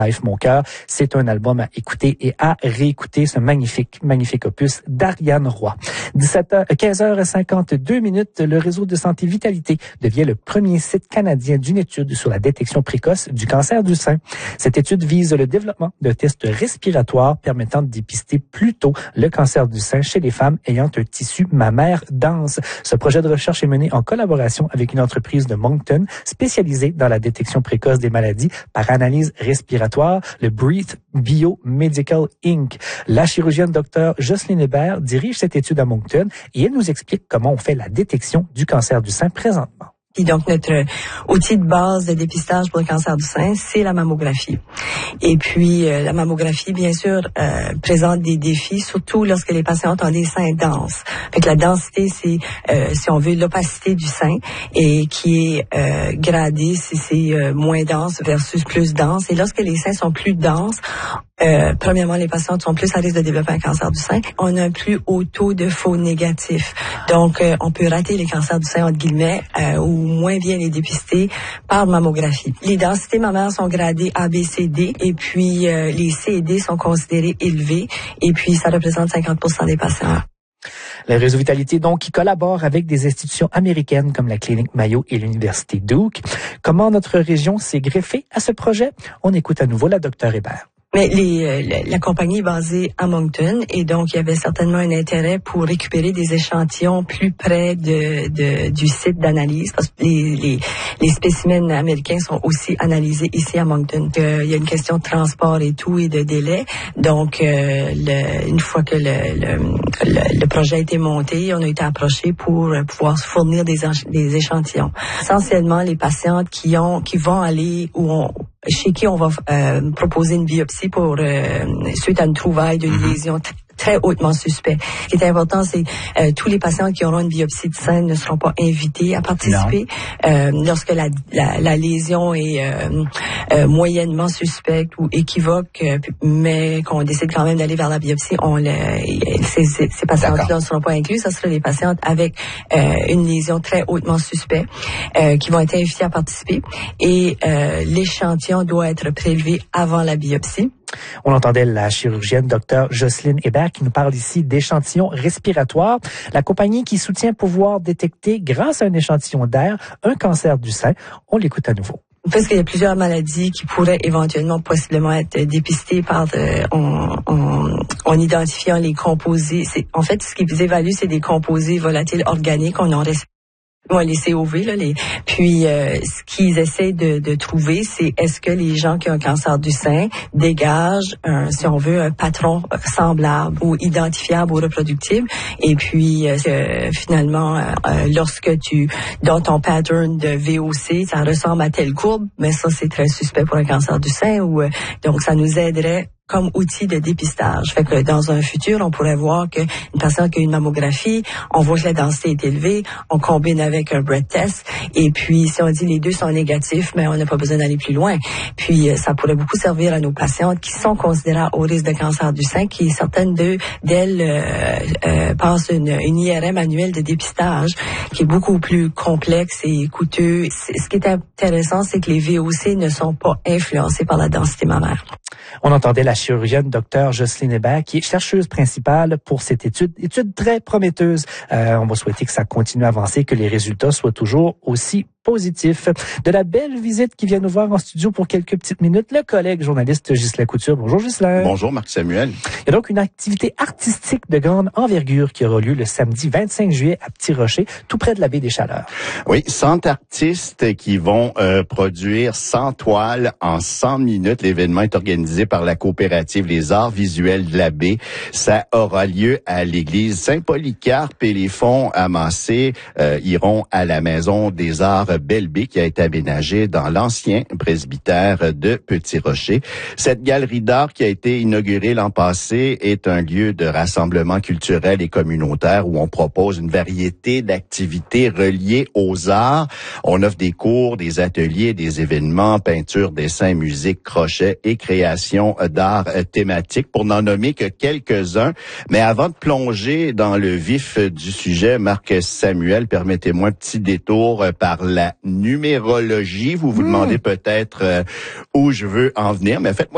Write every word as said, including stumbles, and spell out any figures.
Life, mon cœur, c'est un album à écouter et à réécouter, ce magnifique, magnifique opus d'Ariane Roy. dix-sept heures, quinze heures cinquante-deux minutes, le réseau de santé Vitalité devient le premier site canadien d'une étude sur la détection précoce du cancer du sein. Cette étude vise le développement de tests respiratoires permettant de dépister plus tôt le cancer du sein chez les femmes ayant un tissu mammaire dense. Ce projet de recherche est mené en collaboration avec une entreprise de Moncton spécialisée dans la détection précoce des maladies par analyse respiratoire, le Breathe Biomedical Incorporated. La chirurgienne Dr Jocelyne Hébert dirige cette étude à Moncton et elle nous explique comment on fait la détection du cancer du sein présentement. Et donc, notre outil de base de dépistage pour le cancer du sein, c'est la mammographie. Et puis, euh, la mammographie, bien sûr, euh, présente des défis, surtout lorsque les patientes ont des seins denses. Fait que la densité, c'est, euh, si on veut, l'opacité du sein, et qui est euh, gradée si c'est euh, moins dense versus plus dense. Et lorsque les seins sont plus denses, Euh, premièrement, les patientes sont plus à risque de développer un cancer du sein. On a un plus haut taux de faux négatifs. Donc, euh, on peut rater les cancers du sein, entre guillemets, euh, ou moins bien les dépister par mammographie. Les densités mammaires sont gradées A, B, C, D, et puis euh, les C et D sont considérés élevés, et puis ça représente cinquante pour cent des patients. Le réseau Vitalité, donc, qui collabore avec des institutions américaines comme la Clinique Mayo et l'Université Duke. Comment notre région s'est greffée à ce projet? On écoute à nouveau la docteure Hébert. Mais les, la, la compagnie est basée à Moncton et donc il y avait certainement un intérêt pour récupérer des échantillons plus près de, de du site d'analyse parce que les, les, les spécimens américains sont aussi analysés ici à Moncton. Euh, il y a une question de transport et tout et de délai. Donc euh, le, une fois que le, le, le, le projet a été monté, on a été approché pour pouvoir fournir des, des échantillons. Essentiellement, les patientes qui ont qui vont aller où on chez qui on va euh, proposer une biopsie pour euh, suite à une trouvaille d'une mm-hmm. lésion t- très hautement suspect. Ce qui est important, c'est euh, tous les patients qui auront une biopsie de sein ne seront pas invités à participer. Euh, lorsque la, la, la lésion est euh, euh, moyennement suspecte ou équivoque, euh, mais qu'on décide quand même d'aller vers la biopsie, on le, ces, ces, ces patients-là ne seront pas inclus. Ce sera les patientes avec euh, une lésion très hautement suspecte euh, qui vont être invitées à participer. Et euh, l'échantillon doit être prélevé avant la biopsie. On entendait la chirurgienne Dr Jocelyne Hébert qui nous parle ici d'échantillons respiratoires. La compagnie qui soutient pouvoir détecter, grâce à un échantillon d'air, un cancer du sein. On l'écoute à nouveau. Parce qu'il y a plusieurs maladies qui pourraient éventuellement possiblement être dépistées par euh, en, en, en identifiant les composés. C'est, en fait, ce qu'ils évaluent, c'est des composés volatiles organiques. On en reste Ouais, les C O V, là, les. Puis, euh, ce qu'ils essaient de, de trouver, c'est est-ce que les gens qui ont un cancer du sein dégagent, un, si on veut, un patron semblable ou identifiable ou reproductible. Et puis, euh, finalement, euh, lorsque tu, dans ton pattern de V O C, ça ressemble à telle courbe, mais ça, c'est très suspect pour un cancer du sein. Ou euh, donc, ça nous aiderait comme outil de dépistage. Fait que dans un futur, on pourrait voir qu'une personne qui a une mammographie, on voit que la densité est élevée, on combine avec un breath test, et puis si on dit les deux sont négatifs, mais on n'a pas besoin d'aller plus loin. Puis ça pourrait beaucoup servir à nos patientes qui sont considérées au risque de cancer du sein, qui certaines d'eux, d'elles euh, euh, passent une, une I R M annuelle de dépistage qui est beaucoup plus complexe et coûteux. C'est, ce qui est intéressant, c'est que les V O C ne sont pas influencés par la densité mammaire. On entendait la chirurgienne Dr Jocelyne Hébert, qui est chercheuse principale pour cette étude, étude très prometteuse. Euh, on va souhaiter que ça continue à avancer, que les résultats soient toujours aussi positifs. De la belle visite qui vient nous voir en studio pour quelques petites minutes, le collègue journaliste Ghislain Couture. Bonjour Ghislain. Bonjour Marc-Samuel. Il y a donc une activité artistique de grande envergure qui aura lieu le samedi vingt-cinq juillet à Petit Rocher, tout près de la baie des Chaleurs. Oui, cent artistes qui vont euh, produire cent toiles en cent minutes. L'événement est organisé par la coopérative Les Arts Visuels de la baie. Ça aura lieu à l'église Saint-Polycarpe et les fonds amassés euh, iront à la Maison des Arts Belle-Baie qui a été aménagée dans l'ancien presbytère de Petit-Rocher. Cette galerie d'art qui a été inaugurée l'an passé est un lieu de rassemblement culturel et communautaire où on propose une variété d'activités reliées aux arts. On offre des cours, des ateliers, des événements, peinture, dessin, musique, crochet et création d'art thématique pour n'en nommer que quelques-uns. Mais avant de plonger dans le vif du sujet, Marc Samuel, permettez-moi un petit détour par la numérologie. Vous vous mmh. demandez peut-être euh, où je veux en venir, mais faites-moi